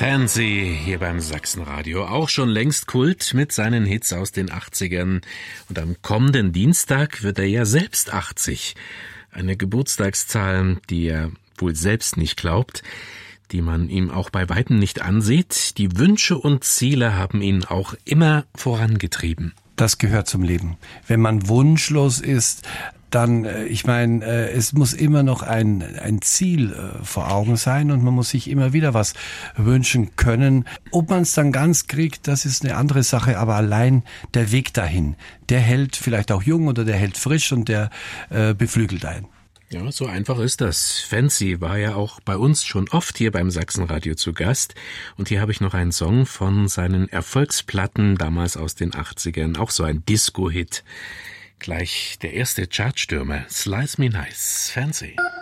Fancy hier beim Sachsenradio, auch schon längst Kult mit seinen Hits aus den 80ern. Und am kommenden Dienstag wird er ja selbst 80. Eine Geburtstagszahl, die er wohl selbst nicht glaubt, die man ihm auch bei weitem nicht ansieht. Die Wünsche und Ziele haben ihn auch immer vorangetrieben. Das gehört zum Leben. Wenn man wunschlos ist, dann, es muss immer noch ein Ziel vor Augen sein und man muss sich immer wieder was wünschen können. Ob man es dann ganz kriegt, das ist eine andere Sache, aber allein der Weg dahin, der hält vielleicht auch jung oder der hält frisch und der beflügelt einen. Ja, so einfach ist das. Fancy war ja auch bei uns schon oft hier beim Sachsenradio zu Gast. Und hier habe ich noch einen Song von seinen Erfolgsplatten, damals aus den 80ern, auch so ein Disco-Hit. Gleich der erste Chartstürmer, Slice Me Nice, Fancy.